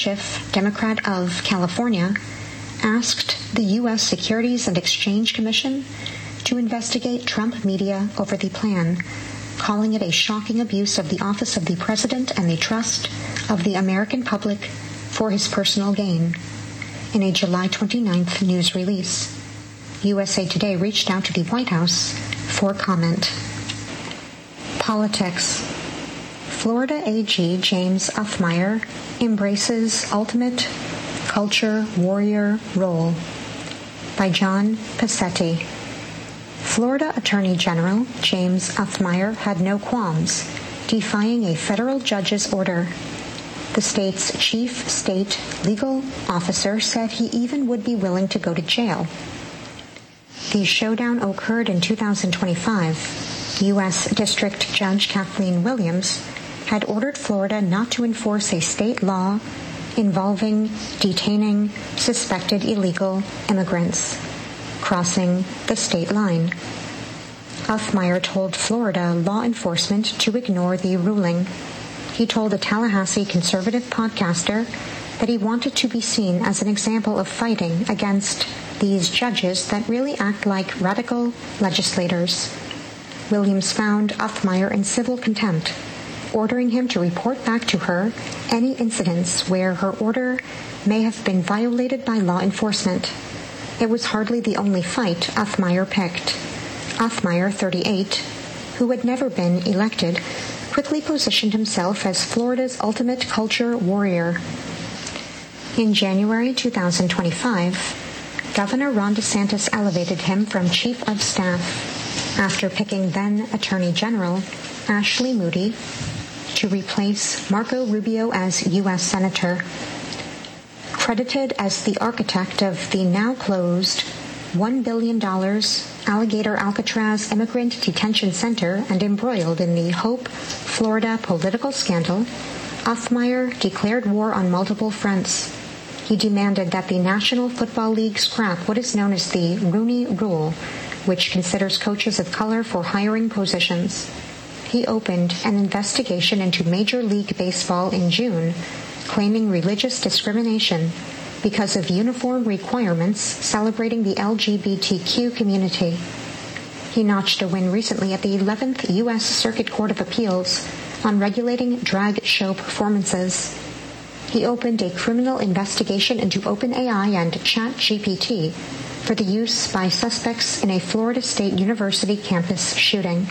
Schiff, Democrat of California, asked the U.S. Securities and Exchange Commission to investigate Trump media over the plan, calling it a shocking abuse of the office of the president and the trust of the American public for his personal gain. In a July 29th news release, USA Today reached out to the White House for comment. Politics. Florida AG James Othmeier embraces ultimate culture warrior role, by John Passetti. Florida Attorney General James Othmeier had no qualms defying a federal judge's order. The state's chief state legal officer said he even would be willing to go to jail. The showdown occurred in 2025. U.S. District Judge Kathleen Williams had ordered Florida not to enforce a state law involving detaining suspected illegal immigrants crossing the state line. Othmeier told Florida law enforcement to ignore the ruling. He told a Tallahassee conservative podcaster that he wanted to be seen as an example of fighting against these judges that really act like radical legislators. Williams found Othmeier in civil contempt, ordering him to report back to her any incidents where her order may have been violated by law enforcement. It was hardly the only fight Othmeier picked. Othmeier, 38, who had never been elected, quickly positioned himself as Florida's ultimate culture warrior. In January 2025, Governor Ron DeSantis elevated him from Chief of Staff after picking then Attorney General Ashley Moody to replace Marco Rubio as U.S. Senator. Credited as the architect of the now closed $1 billion Alligator Alcatraz Immigrant Detention Center and embroiled in the Hope, Florida political scandal, Othmeier declared war on multiple fronts. He demanded that the National Football League scrap what is known as the Rooney Rule, which considers coaches of color for hiring positions. He opened an investigation into Major League Baseball in June, claiming religious discrimination because of uniform requirements celebrating the LGBTQ community. He notched a win recently at the 11th U.S. Circuit Court of Appeals on regulating drag show performances. He opened a criminal investigation into OpenAI and ChatGPT for the use by suspects in a Florida State University campus shooting.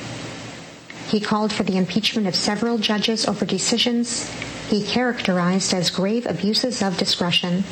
He called for the impeachment of several judges over decisions he characterized as grave abuses of discretion.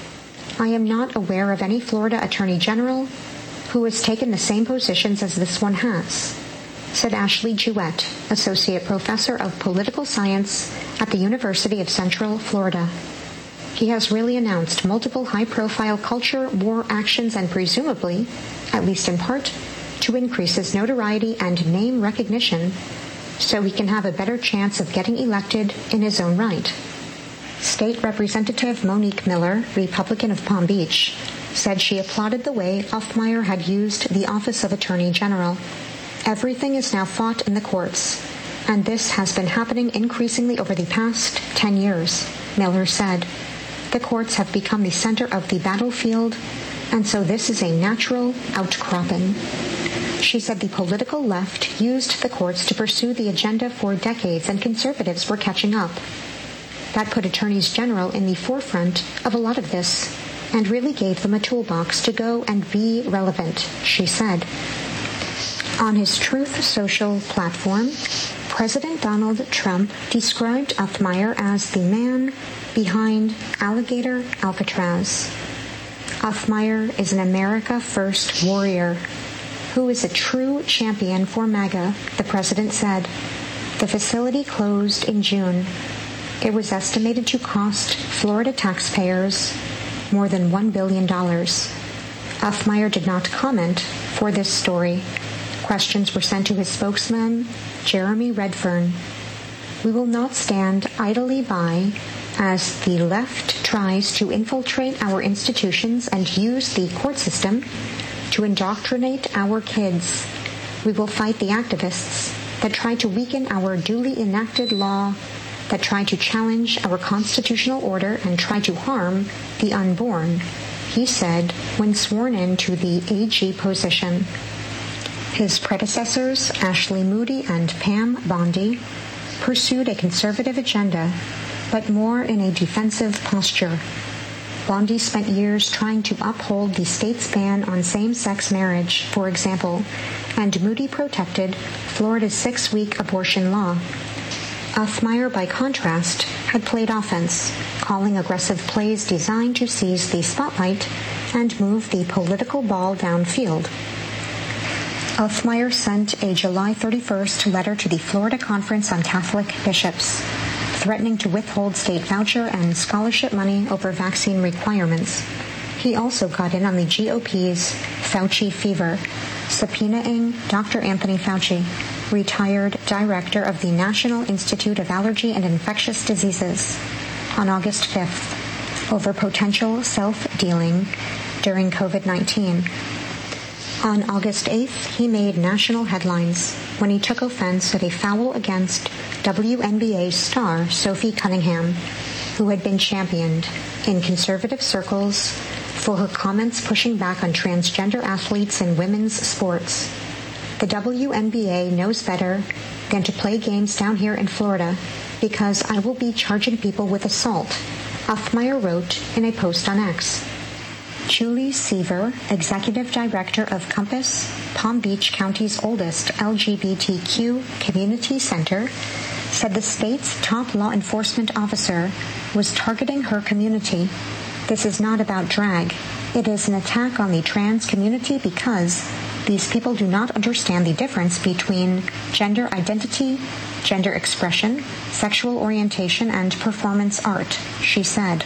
I am not aware of any Florida Attorney General who has taken the same positions as this one has, said Ashley Jewett, Associate Professor of Political Science at the University of Central Florida. He has really announced multiple high-profile culture war actions and presumably, at least in part, to increase his notoriety and name recognition so he can have a better chance of getting elected in his own right. State Representative Monique Miller, Republican of Palm Beach, said she applauded the way Othmeier had used the office of Attorney General. Everything is now fought in the courts, and this has been happening increasingly over the past 10 years, Miller said. The courts have become the center of the battlefield, and so this is a natural outcropping. She said the political left used the courts to pursue the agenda for decades, and conservatives were catching up. That put attorneys general in the forefront of a lot of this and really gave them a toolbox to go and be relevant, she said. On his Truth Social platform, President Donald Trump described Othmeier as the man behind Alligator Alcatraz. Othmeier is an America First warrior who is a true champion for MAGA, the president said. The facility closed in June. It was estimated to cost Florida taxpayers more than $1 billion. Othmeier did not comment for this story. Questions were sent to his spokesman, Jeremy Redfern. We will not stand idly by as the left tries to infiltrate our institutions and use the court system to indoctrinate our kids. We will fight the activists that try to weaken our duly enacted law that try to challenge our constitutional order and try to harm the unborn, he said when sworn in to the AG position. His predecessors, Ashley Moody and Pam Bondi, pursued a conservative agenda, but more in a defensive posture. Bondi spent years trying to uphold the state's ban on same-sex marriage, for example, and Moody protected Florida's 6-week abortion law. Othmeyer, by contrast, had played offense, calling aggressive plays designed to seize the spotlight and move the political ball downfield. Othmeyer sent a July 31st letter to the Florida Conference on Catholic Bishops, threatening to withhold state voucher and scholarship money over vaccine requirements. He also got in on the GOP's Fauci fever, subpoenaing Dr. Anthony Fauci, retired director of the National Institute of Allergy and Infectious Diseases, on August 5th, over potential self-dealing during COVID-19. On August 8th, he made national headlines when he took offense at a foul against WNBA star Sophie Cunningham, who had been championed in conservative circles for her comments pushing back on transgender athletes in women's sports. The WNBA knows better than to play games down here in Florida because I will be charging people with assault, Othmeyer wrote in a post on X. Julie Seaver, executive director of Compass, Palm Beach County's oldest LGBTQ community center, said the state's top law enforcement officer was targeting her community. This is not about drag. It is an attack on the trans community because these people do not understand the difference between gender identity, gender expression, sexual orientation, and performance art, she said.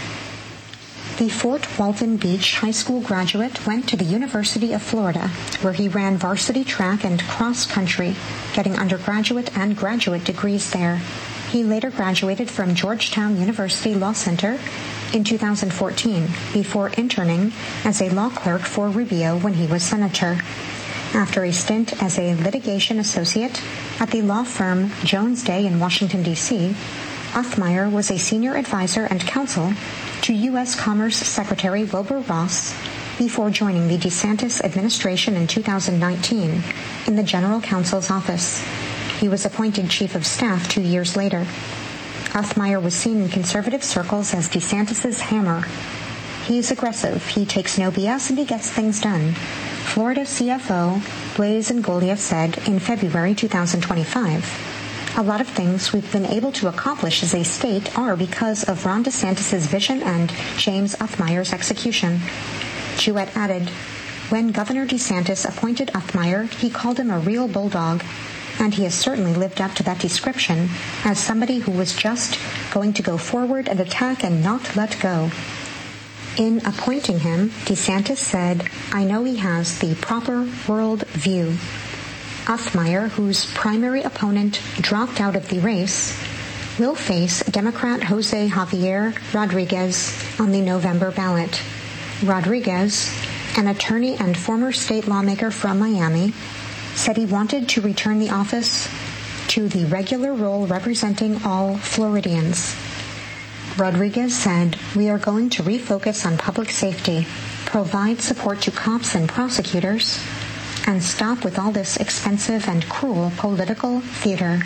The Fort Walton Beach High School graduate went to the University of Florida, where he ran varsity track and cross country, getting undergraduate and graduate degrees there. He later graduated from Georgetown University Law Center in 2014, before interning as a law clerk for Rubio when he was senator. After a stint as a litigation associate at the law firm Jones Day in Washington, D.C., Othmeyer was a senior advisor and counsel to U.S. Commerce Secretary Wilbur Ross before joining the DeSantis administration in 2019 in the General Counsel's office. He was appointed chief of staff 2 years later. Othmeyer was seen in conservative circles as DeSantis' hammer. He's aggressive, he takes no BS, and he gets things done, Florida CFO Blaise Ingoglia said in February 2025. A lot of things we've been able to accomplish as a state are because of Ron DeSantis' vision and James Othmeyer's execution. Jewett added, when Governor DeSantis appointed Othmeyer, he called him a real bulldog, and he has certainly lived up to that description as somebody who was just going to go forward and attack and not let go. In appointing him, DeSantis said, I know he has the proper world view. Othmeyer, whose primary opponent dropped out of the race, will face Democrat Jose Javier Rodriguez on the November ballot. Rodriguez, an attorney and former state lawmaker from Miami, said he wanted to return the office to the regular role representing all Floridians. Rodriguez said, we are going to refocus on public safety, provide support to cops and prosecutors, and stop with all this expensive and cruel political theater.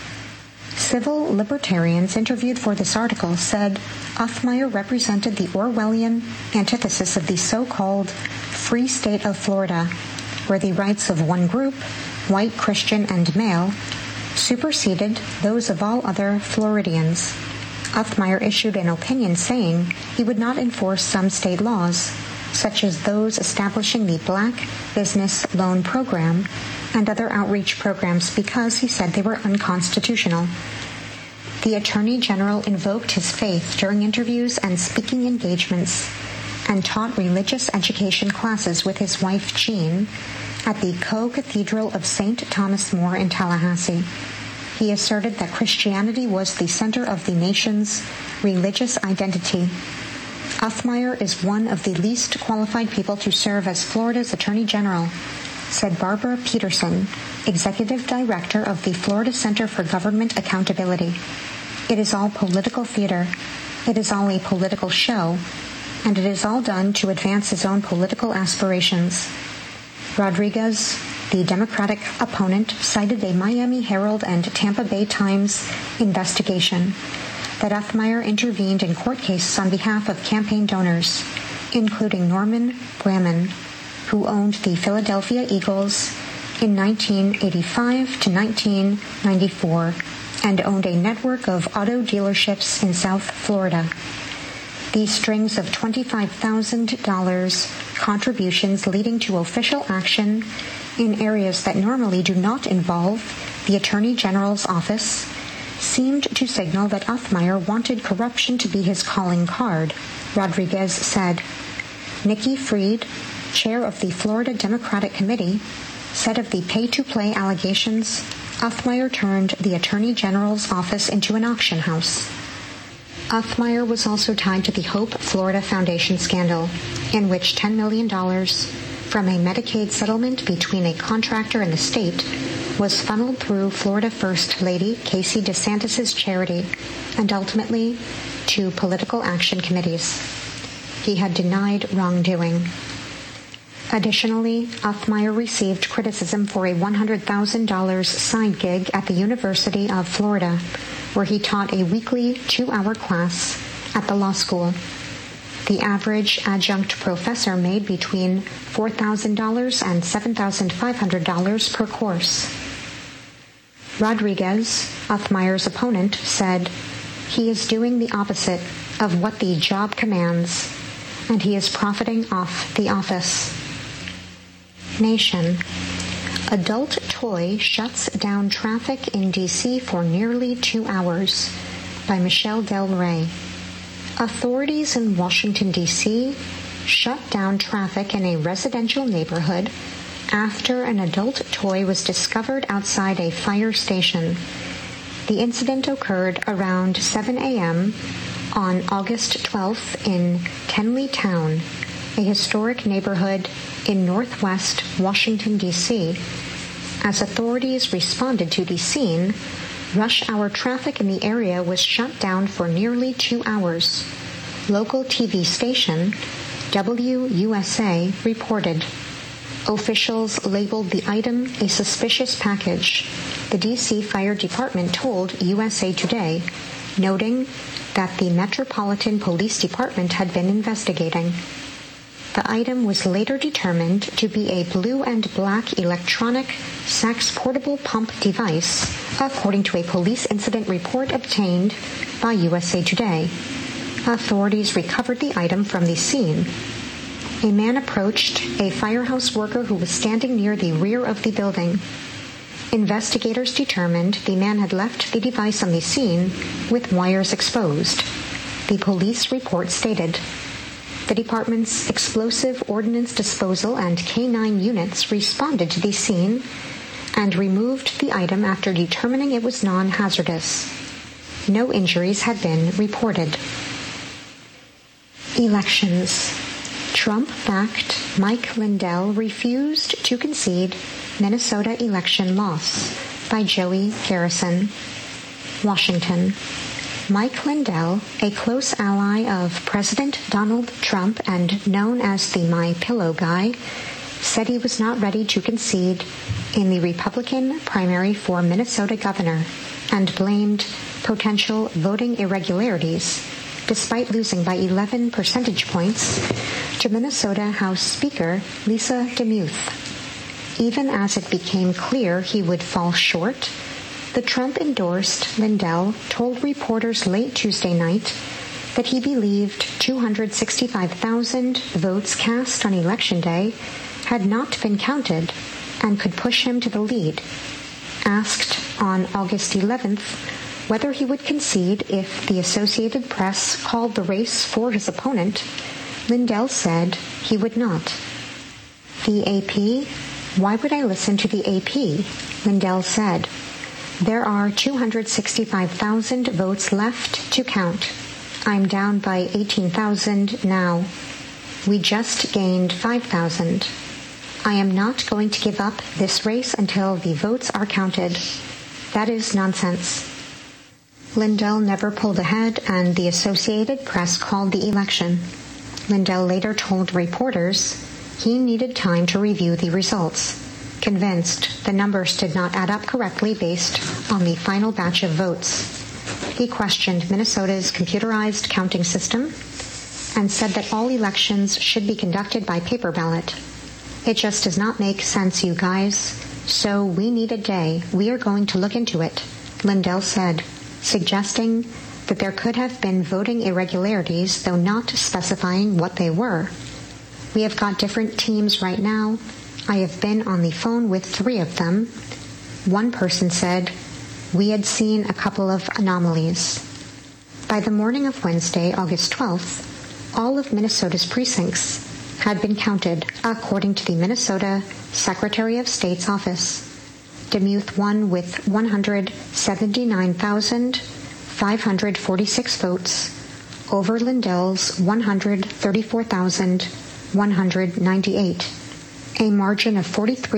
Civil libertarians interviewed for this article said Othmeyer represented the Orwellian antithesis of the so-called free state of Florida, where the rights of one group, white, Christian, and male, superseded those of all other Floridians. Othmeyer issued an opinion saying he would not enforce some state laws, such as those establishing the Black Business Loan Program and other outreach programs because he said they were unconstitutional. The Attorney General invoked his faith during interviews and speaking engagements and taught religious education classes with his wife Jean at the Co-Cathedral of St. Thomas More in Tallahassee. He asserted that Christianity was the center of the nation's religious identity. Othmeyer is one of the least qualified people to serve as Florida's Attorney General, said Barbara Peterson, Executive Director of the Florida Center for Government Accountability. It is all political theater. It is all a political show, and it is all done to advance his own political aspirations. Rodriguez, the Democratic opponent, cited a Miami Herald and Tampa Bay Times investigation that Uthmeier intervened in court cases on behalf of campaign donors, including Norman Bramman, who owned the Philadelphia Eagles in 1985 to 1994 and owned a network of auto dealerships in South Florida. These strings of $25,000 contributions leading to official action in areas that normally do not involve the Attorney General's office seemed to signal that Uthmeier wanted corruption to be his calling card, Rodriguez said. Nikki Fried, chair of the Florida Democratic Committee, said of the pay-to-play allegations, Uthmeier turned the Attorney General's office into an auction house. Uthmeier was also tied to the Hope Florida Foundation scandal, in which $10 million from a Medicaid settlement between a contractor and the state was funneled through Florida First Lady Casey DeSantis' charity and ultimately to political action committees. He had denied wrongdoing. Additionally, Uthmeier received criticism for a $100,000 side gig at the University of Florida, where he taught a weekly 2-hour class at the law school. The average adjunct professor made between $4,000 and $7,500 per course. Rodriguez, Uthmeier's opponent, said, "He is doing the opposite of what the job commands, and he is profiting off the office." Nation. Adult toy shuts down traffic in D.C. for nearly 2 hours, by Michelle Del Rey. Authorities in Washington, D.C. shut down traffic in a residential neighborhood after an adult toy was discovered outside a fire station. The incident occurred around 7 a.m. on August 12th in Kenley Town, a historic neighborhood in northwest Washington, D.C. As authorities responded to the scene, rush hour traffic in the area was shut down for nearly 2 hours. Local TV station WUSA reported. Officials labeled the item a suspicious package, the D.C. Fire Department told USA Today, noting that the Metropolitan Police Department had been investigating. The item was later determined to be a blue and black electronic sex portable pump device, according to a police incident report obtained by USA Today. Authorities recovered the item from the scene. A man approached a firehouse worker who was standing near the rear of the building. Investigators determined the man had left the device on the scene with wires exposed. The police report stated. The department's explosive ordnance disposal and K-9 units responded to the scene and removed the item after determining it was non-hazardous. No injuries had been reported. Elections. Trump-backed Mike Lindell refused to concede Minnesota election loss, by Joey Garrison. Washington. Mike Lindell, a close ally of President Donald Trump and known as the My Pillow guy, said he was not ready to concede in the Republican primary for Minnesota governor and blamed potential voting irregularities, despite losing by 11 percentage points to Minnesota House Speaker Lisa DeMuth. Even as it became clear he would fall short, the Trump-endorsed Lindell told reporters late Tuesday night that he believed 265,000 votes cast on Election Day had not been counted and could push him to the lead. Asked on August 11th whether he would concede if the Associated Press called the race for his opponent, Lindell said he would not. The AP? Why would I listen to the AP? Lindell said. There are 265,000 votes left to count. I'm down by 18,000 now. We just gained 5,000. I am not going to give up this race until the votes are counted. That is nonsense. Lindell never pulled ahead, and the Associated Press called the election. Lindell later told reporters he needed time to review the results, convinced the numbers did not add up correctly based on the final batch of votes. He questioned Minnesota's computerized counting system and said that all elections should be conducted by paper ballot. It just does not make sense, you guys. So we need a day. We are going to look into it, Lindell said, suggesting that there could have been voting irregularities, though not specifying what they were. We have got different teams right now. I have been on the phone with 3 of them. One person said, we had seen a couple of anomalies. By the morning of Wednesday, August 12th, all of Minnesota's precincts had been counted, according to the Minnesota Secretary of State's office. Demuth won with 179,546 votes over Lindell's 134,198, a margin of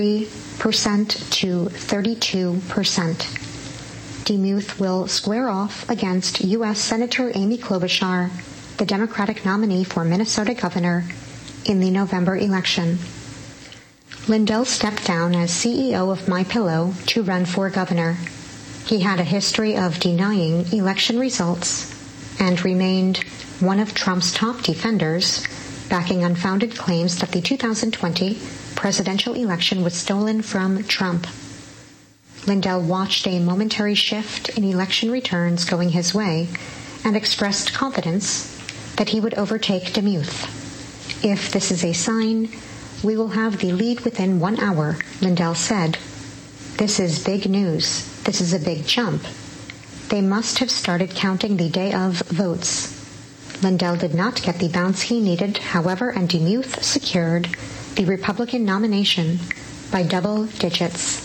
43% to 32%. Demuth will square off against U.S. Senator Amy Klobuchar, the Democratic nominee for Minnesota governor, in the November election. Lindell stepped down as CEO of MyPillow to run for governor. He had a history of denying election results and remained one of Trump's top defenders, backing unfounded claims that the 2020 presidential election was stolen from Trump. Lindell watched a momentary shift in election returns going his way and expressed confidence that he would overtake Demuth. If this is a sign, we will have the lead within 1 hour, Lindell said. This is big news. This is a big jump. They must have started counting the day of votes. Lindell did not get the bounce he needed, however, and Demuth secured the Republican nomination by double digits.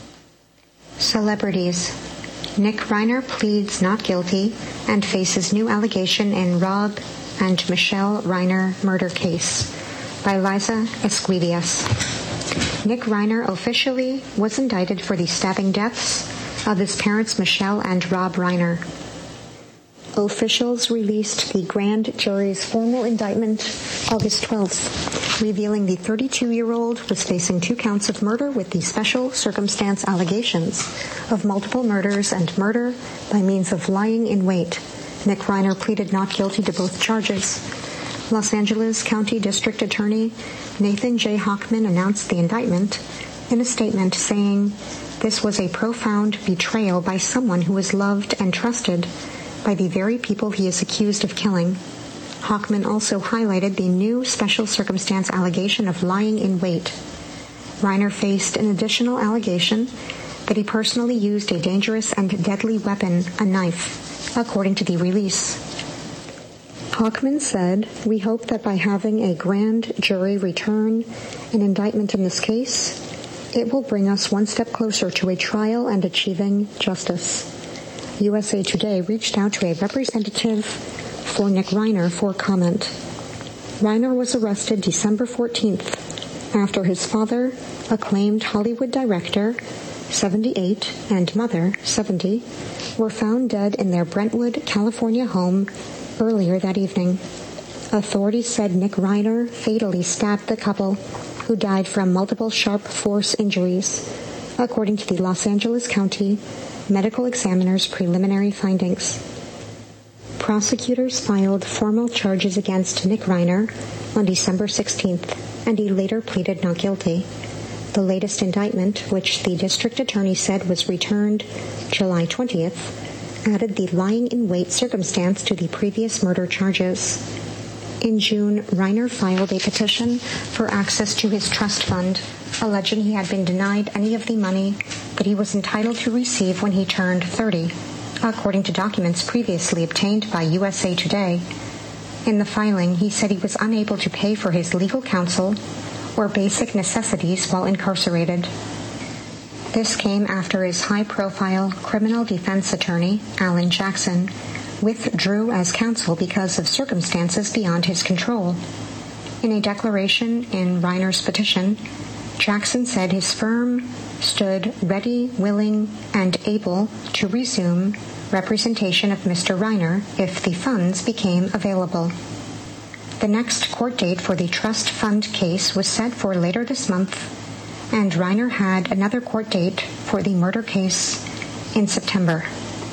Celebrities. Nick Reiner pleads not guilty and faces new allegation in Rob and Michelle Reiner murder case by Liza Esquivias. Nick Reiner officially was indicted for the stabbing deaths of his parents Michelle and Rob Reiner. Officials released the grand jury's formal indictment August 12th, revealing the 32-year-old was facing 2 counts of murder with the special circumstance allegations of multiple murders and murder by means of lying in wait. Nick Reiner pleaded not guilty to both charges. Los Angeles County District Attorney Nathan J. Hochman announced the indictment in a statement saying, "This was a profound betrayal by someone who was loved and trusted by the very people he is accused of killing." Hochman also highlighted the new special circumstance allegation of lying in wait. Reiner faced an additional allegation that he personally used a dangerous and deadly weapon, a knife, according to the release. Hochman said, "We hope that by having a grand jury return an indictment in this case, it will bring us one step closer to a trial and achieving justice." USA Today reached out to a representative for Nick Reiner for comment. Reiner was arrested December 14th after his father, acclaimed Hollywood director, 78, and mother, 70, were found dead in their Brentwood, California home earlier that evening. Authorities said Nick Reiner fatally stabbed the couple, who died from multiple sharp force injuries, according to the Los Angeles County Medical Examiner's preliminary findings. Prosecutors filed formal charges against Nick Reiner on December 16th, and he later pleaded not guilty. The latest indictment, which the district attorney said was returned July 20th, added the lying-in-wait circumstance to the previous murder charges. In June, Reiner filed a petition for access to his trust fund, alleging he had been denied any of the money that he was entitled to receive when he turned 30, according to documents previously obtained by USA Today. In the filing, he said he was unable to pay for his legal counsel or basic necessities while incarcerated. This came after his high-profile criminal defense attorney, Alan Jackson, withdrew as counsel because of circumstances beyond his control. In a declaration in Reiner's petition, Jackson said his firm stood ready, willing, and able to resume representation of Mr. Reiner if the funds became available. The next court date for the trust fund case was set for later this month, and Reiner had another court date for the murder case in September.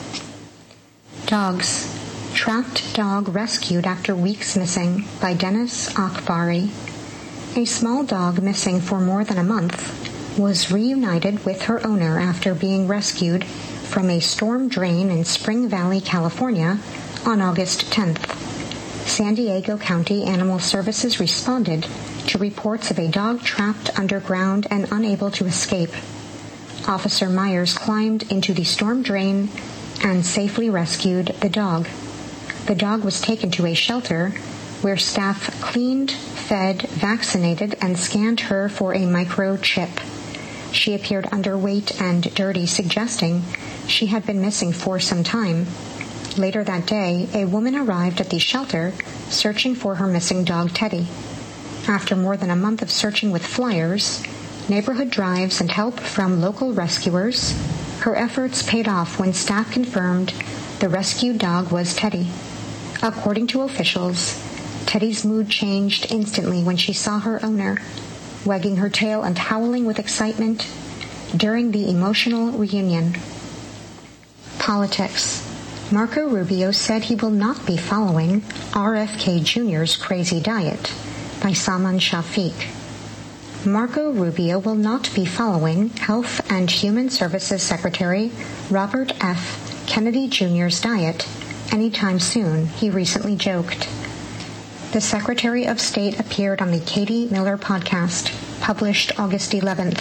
Dogs. Trapped dog rescued after weeks missing by Dennis Akbari. A small dog missing for more than a month was reunited with her owner after being rescued from a storm drain in Spring Valley, California on August 10th. San Diego County Animal Services responded to reports of a dog trapped underground and unable to escape. Officer Myers climbed into the storm drain and safely rescued the dog. The dog was taken to a shelter where staff cleaned, fed, vaccinated, and scanned her for a microchip. She appeared underweight and dirty, suggesting she had been missing for some time. Later that day, a woman arrived at the shelter searching for her missing dog, Teddy. After more than a month of searching with flyers, neighborhood drives, and help from local rescuers, her efforts paid off when staff confirmed the rescued dog was Teddy. According to officials, Teddy's mood changed instantly when she saw her owner, wagging her tail and howling with excitement during the emotional reunion. Politics. Marco Rubio said he will not be following RFK Jr.'s crazy diet by Salman Shafiq. Marco Rubio will not be following Health and Human Services Secretary Robert F. Kennedy Jr.'s diet anytime soon, he recently joked. The Secretary of State appeared on the Katie Miller podcast, published August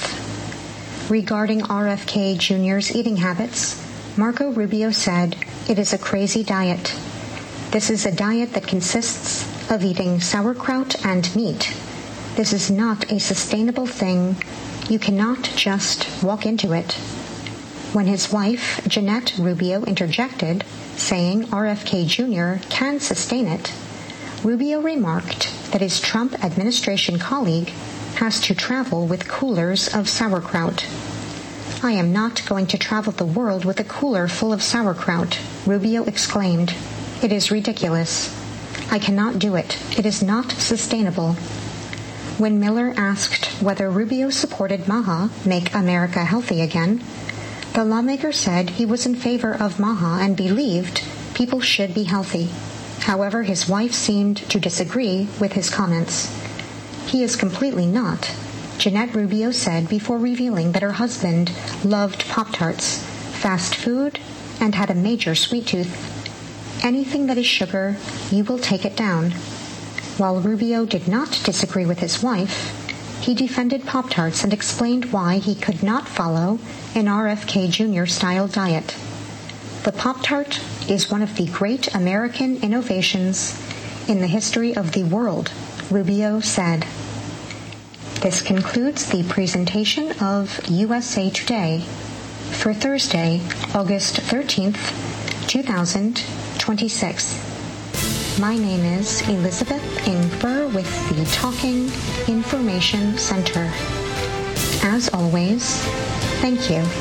11th. Regarding RFK Jr.'s eating habits, Marco Rubio said, "It is a crazy diet. This is a diet that consists of eating sauerkraut and meat. This is not a sustainable thing. You cannot just walk into it." When his wife, Jeanette Rubio, interjected, saying RFK Jr. can sustain it, Rubio remarked that his Trump administration colleague has to travel with coolers of sauerkraut. "I am not going to travel the world with a cooler full of sauerkraut," Rubio exclaimed. "It is ridiculous. I cannot do it. It is not sustainable." When Miller asked whether Rubio supported MAHA, Make America Healthy Again, the lawmaker said he was in favor of MAHA and believed people should be healthy. However, his wife seemed to disagree with his comments. "He is completely not," Jeanette Rubio said before revealing that her husband loved Pop-Tarts, fast food, and had a major sweet tooth. "Anything that is sugar, you will take it down." While Rubio did not disagree with his wife, he defended Pop-Tarts and explained why he could not follow an RFK Jr.-style diet. "The Pop-Tart is one of the great American innovations in the history of the world," Rubio said. This concludes the presentation of USA Today for Thursday, August 13th, 2026. My name is Elizabeth Ingber with the Talking Information Center. As always, thank you.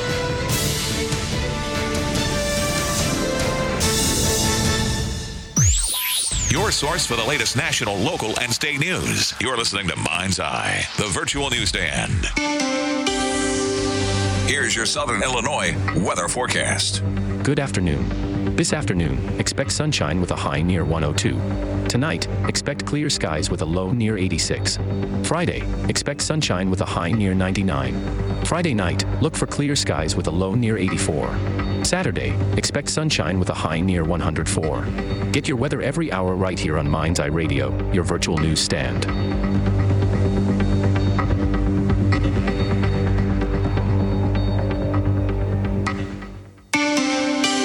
Your source for the latest national, local, and state news. You're listening to Mind's Eye, the virtual newsstand. Here's your Southern Illinois weather forecast. Good afternoon. This afternoon, expect sunshine with a high near 102. Tonight, expect clear skies with a low near 86. Friday, expect sunshine with a high near 99. Friday night, look for clear skies with a low near 84. Saturday, expect sunshine with a high near 104. Get your weather every hour right here on Mind's Eye Radio, your virtual news stand.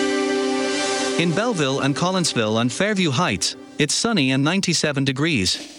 In Belleville and Collinsville and Fairview Heights, it's sunny and 97 degrees.